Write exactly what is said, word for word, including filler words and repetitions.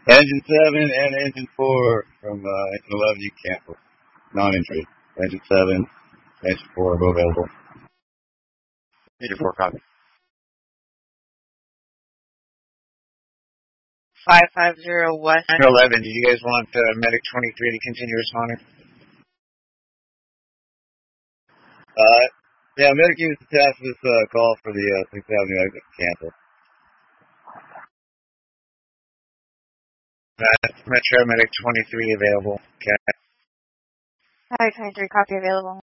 Engine seven and engine four from uh, engine eleven, you cancel. Non-entry. Engine seven, engine four are both available. Engine four copy. five five zero West. eleven, do you guys want uh, Medic twenty-three to continue responding? Uh, yeah, Medic used to task this uh, call for the uh, sixth Avenue exit cancel. Uh, Metro Medic twenty-three available. Okay. Medic twenty-three, copy available.